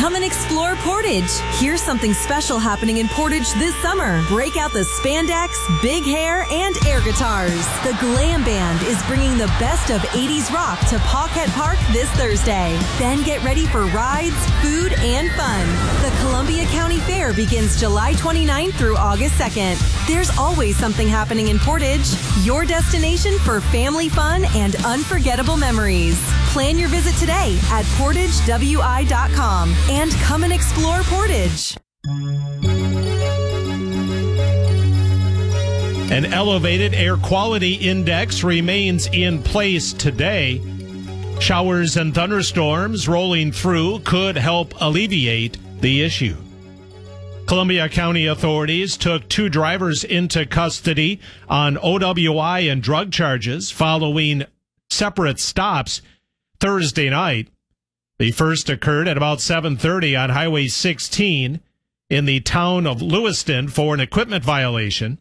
Come and explore Portage. Here's something special happening in Portage this summer. Break out the spandex, big hair, and air guitars. The Glam Band is bringing the best of 80s rock to Paquette Park this Thursday. Then get ready for rides, food, and fun. The Columbia County Fair begins July 29th through August 2nd. There's always something happening in Portage. Your destination for family fun and unforgettable memories. Plan your visit today at portagewi.com and come and explore Portage. An elevated air quality index remains in place today. Showers and thunderstorms rolling through could help alleviate the issue. Columbia County authorities took 2 drivers into custody on OWI and drug charges following separate stops Thursday night. The first occurred at about 7:30 on Highway 16 in the town of Lewiston for an equipment violation.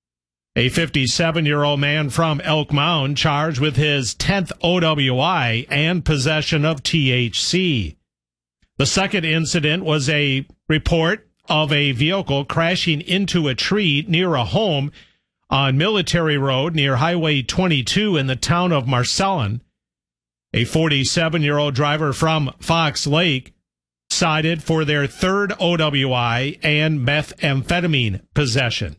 A 57-year-old man from Elk Mound charged with his 10th OWI and possession of THC. The second incident was a report of a vehicle crashing into a tree near a home on Military Road near Highway 22 in the town of Marcellin. A 47-year-old driver from Fox Lake cited for their 3rd OWI and methamphetamine possession.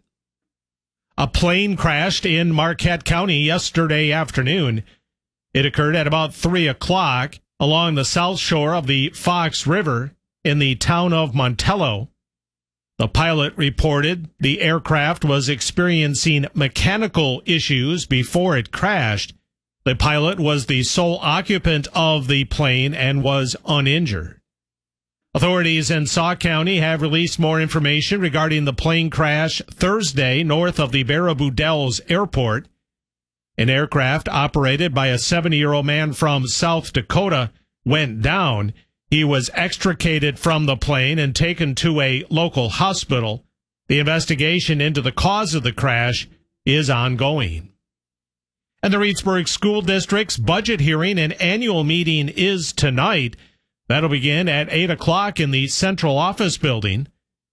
A plane crashed in Marquette County yesterday afternoon. It occurred at about 3 o'clock along the south shore of the Fox River in the town of Montello. The pilot reported the aircraft was experiencing mechanical issues before it crashed. The pilot was the sole occupant of the plane and was uninjured. Authorities in Sauk County have released more information regarding the plane crash Thursday north of the Baraboo Dells Airport. An aircraft operated by a 70-year-old man from South Dakota went down. He was extricated from the plane and taken to a local hospital. The investigation into the cause of the crash is ongoing. And the Reedsburg School District's budget hearing and annual meeting is tonight. That'll begin at 8 o'clock in the central office building.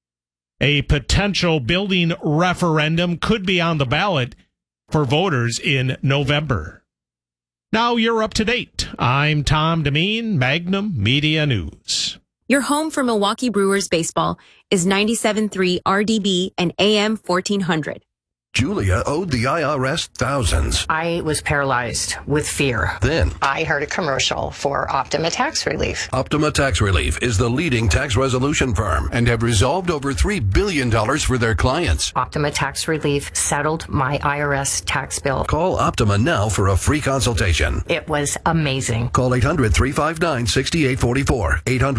A potential building referendum could be on the ballot for voters in November. Now you're up to date. I'm Tom Demeen, Magnum Media News. Your home for Milwaukee Brewers baseball is 97.3 RDB and AM 1400. Julia owed the IRS thousands. I was paralyzed with fear. Then I heard a commercial for Optima Tax Relief. Optima Tax Relief is the leading tax resolution firm and have resolved over $3 billion for their clients. Optima Tax Relief settled my IRS tax bill. Call Optima now for a free consultation. It was amazing. Call 800-359-6844.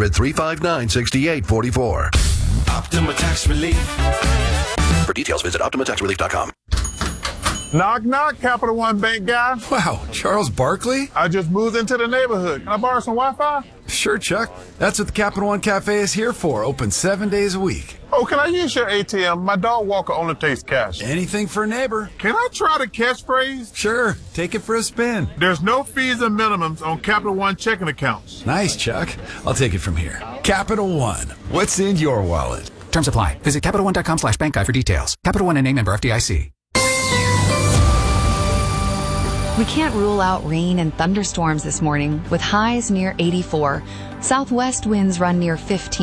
800-359-6844. Optima Tax Relief. For details, visit OptimaTaxRelief.com. Knock, knock, Capital One Bank guy. Wow, Charles Barkley? I just moved into the neighborhood. Can I borrow some Wi-Fi? Sure, Chuck. That's what the Capital One Cafe is here for. Open 7 days a week. Oh, can I use your ATM? My dog walker only takes cash. Anything for a neighbor. Can I try the catchphrase? Sure. Take it for a spin. There's no fees and minimums on Capital One checking accounts. Nice, Chuck. I'll take it from here. Capital One. What's in your wallet? Terms apply. Visit CapitalOne.com/bankguide for details. Capital One and a member FDIC. We can't rule out rain and thunderstorms this morning with highs near 84. Southwest winds run near 15.